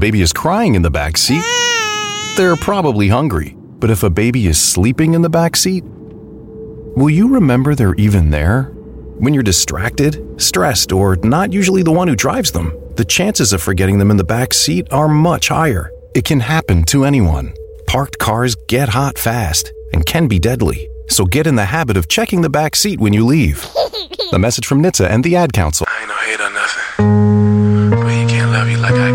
baby is crying in the back seat, they're probably hungry. But if a baby is sleeping in the back seat, will you remember they're even there? When you're distracted, stressed, or not usually the one who drives them, the chances of forgetting them in the back seat are much higher. It can happen to anyone. Parked cars get hot fast and can be deadly. So get in the habit of checking the back seat when you leave. A message from NHTSA and the Ad Council. I ain't no hate or nothing, but he can't love you like I